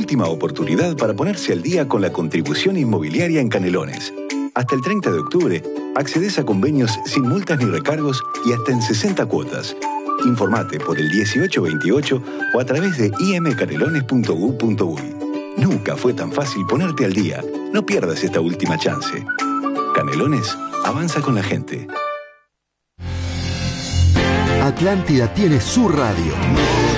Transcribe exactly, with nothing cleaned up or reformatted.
última oportunidad para ponerse al día con la contribución inmobiliaria en Canelones. Hasta el treinta de octubre, accedes a convenios sin multas ni recargos y hasta en sesenta cuotas. Informate por el dieciocho veintiocho o a través de i m canelones punto u punto u y. Nunca fue tan fácil ponerte al día. No pierdas esta última chance. Canelones avanza con la gente. Atlántida tiene su radio.